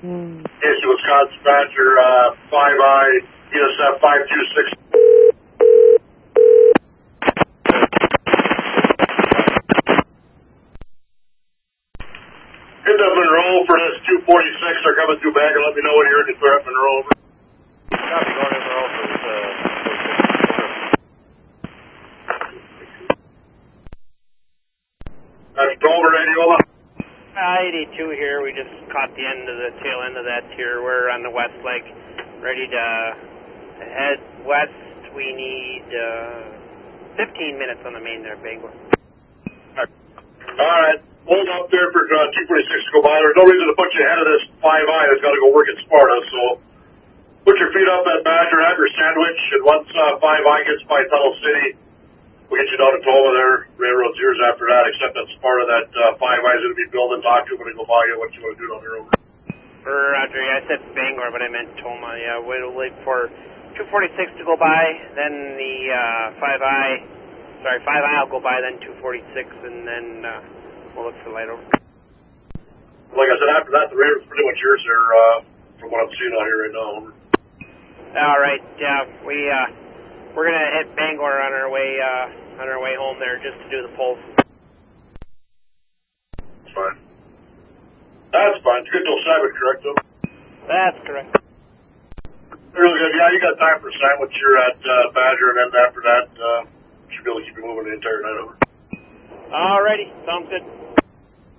Casey, Wisconsin, Badger, 5I, ESF 526. Hit up Monroe for this 246. They're coming through back and let me know when you're in the threat, Monroe. Copy, going in Monroe for this, That's Dover, Adiola. 82 here. We just caught the tail end of that here. We're on the west leg, ready to head west. We need 15 minutes on the main there, Bangor. All right. Hold up there for 246 to go by. There's no reason to put you ahead of this 5I that's got to go work at Sparta. So put your feet up at Badger, have your sandwich, and once 5I gets by Tunnel City, we'll get you down to Toma there. Railroad's yours after that, except that Sparta, that 5I is going to be building. Talk to them when they go by you what you want to do down there. Over. Roger, I said Bangor, but I meant Toma. Yeah, we'll wait for 246 to go by, then the 5I will go by, then 246, and then we'll look for light over. Like I said, after that, the railroad's pretty much yours there, from what I'm seeing out here right now. Over. All right, yeah, we're gonna hit Bangor on our way home there just to do the pulse. That's fine. That's fine. It's good till 7, correct, though? That's correct. Really good. Yeah, you got time for a sandwich. You're at Badger, and then after that, should be able to keep you moving the entire night over. All righty, sounds good.